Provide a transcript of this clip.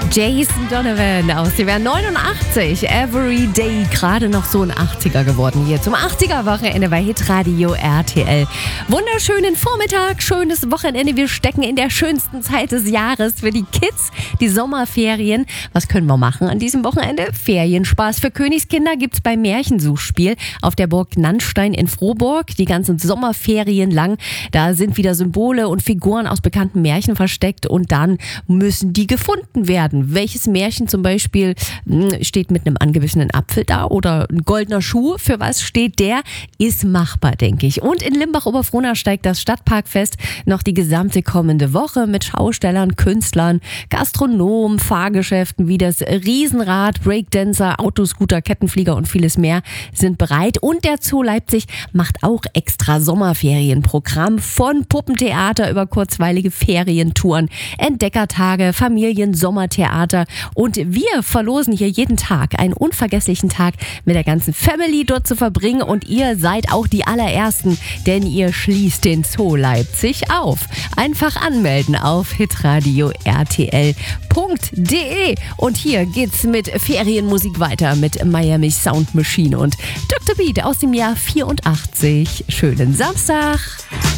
Jason Donovan aus dem Jahr 89, Every Day, gerade noch so ein 80er geworden hier zum 80er-Wochenende bei Hitradio RTL. Wunderschönen Vormittag, schönes Wochenende, wir stecken in der schönsten Zeit des Jahres für die Kids, die Sommerferien. Was können wir machen an diesem Wochenende? Ferienspaß für Königskinder gibt's beim Märchensuchspiel auf der Burg Nannstein in Frohburg, die ganzen Sommerferien lang. Da sind wieder Symbole und Figuren aus bekannten Märchen versteckt und dann müssen die gefunden werden. Welches Märchen zum Beispiel steht mit einem angebissenen Apfel da oder ein goldener Schuh? Für was steht der? Ist machbar, denke ich. Und in Limbach-Oberfrohna steigt das Stadtparkfest noch die gesamte kommende Woche mit Schaustellern, Künstlern, Gastronomen, Fahrgeschäften wie das Riesenrad, Breakdancer, Autoscooter, Kettenflieger und vieles mehr sind bereit. Und der Zoo Leipzig macht auch extra Sommerferienprogramm von Puppentheater über kurzweilige Ferientouren, Entdeckertage, Familien-Sommertheater. Und wir verlosen hier jeden Tag einen unvergesslichen Tag mit der ganzen Family dort zu verbringen. Und ihr seid auch die allerersten, denn ihr schließt den Zoo Leipzig auf. Einfach anmelden auf hitradio rtl.de. Und hier geht's mit Ferienmusik weiter mit Miami Sound Machine und Dr. Beat aus dem Jahr 84. Schönen Samstag!